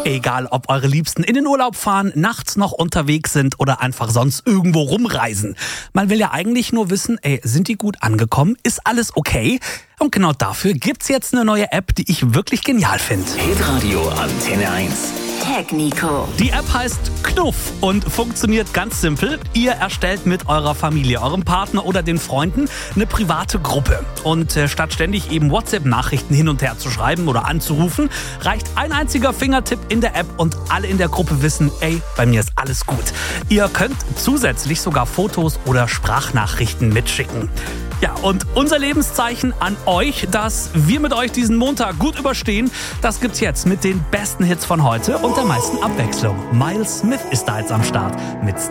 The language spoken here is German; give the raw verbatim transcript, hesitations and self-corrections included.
Egal, ob eure Liebsten in den Urlaub fahren, nachts noch unterwegs sind oder einfach sonst irgendwo rumreisen. Man will ja eigentlich nur wissen, ey, sind die gut angekommen? Ist alles okay? Und genau dafür gibt's jetzt eine neue App, die ich wirklich genial finde. Hitradio Antenne eins. Tag Nico. Die App heißt Knuff und funktioniert ganz simpel. Ihr erstellt mit eurer Familie, eurem Partner oder den Freunden eine private Gruppe. Und äh, statt ständig eben WhatsApp-Nachrichten hin und her zu schreiben oder anzurufen, reicht ein einziger Fingertipp in der App und alle in der Gruppe wissen, ey, bei mir ist alles gut. Ihr könnt zusätzlich sogar Fotos oder Sprachnachrichten mitschicken. Ja, und unser Lebenszeichen an euch, dass wir mit euch diesen Montag gut überstehen, das gibt's jetzt mit den besten Hits von heute und der meisten Abwechslung. Miles Smith ist da jetzt am Start mit